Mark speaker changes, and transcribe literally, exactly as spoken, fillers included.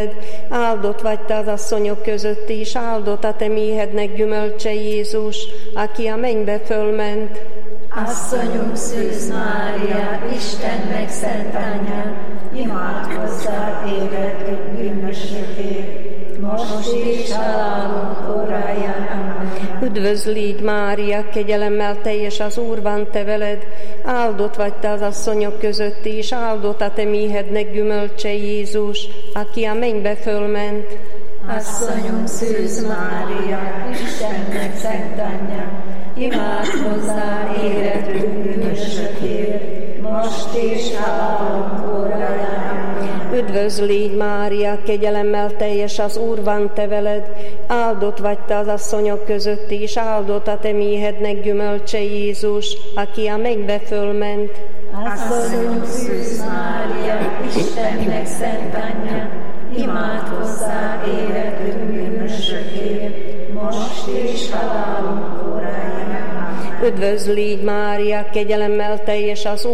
Speaker 1: Áldott vagy te az asszonyok között is, áldott a te méhednek gyümölcse Jézus, aki a mennybe fölment.
Speaker 2: Asszonyunk Szűz Mária, Isten megszent anyja, imádkozzál életünk bűnösökért, most és halálunk óráján. Amen.
Speaker 1: Üdvözl légy Mária, kegyelemmel teljes az Úr van te veled, áldott vagy te az asszonyok között is, áldott a te méhednek gyümölcse Jézus, aki a mennybe fölment.
Speaker 2: Asszonyunk Szűz Mária, Isten megszent anyja, imádkozzál életünk bűnösökért, most és halálunk óráján.
Speaker 1: Üdvözl légy Mária, kegyelemmel teljes az Úr van te veled, áldott vagy te az asszonyok között is, áldott a te méhednek gyümölcse Jézus, aki a mennybe fölment.
Speaker 2: Asszonyunk Szűz Mária, Isten megszent anyja, imádkozzál életünk bűnösökért, most és halálunk óráján.
Speaker 1: Üdvözl légy Mária, kegyelemmel teljes az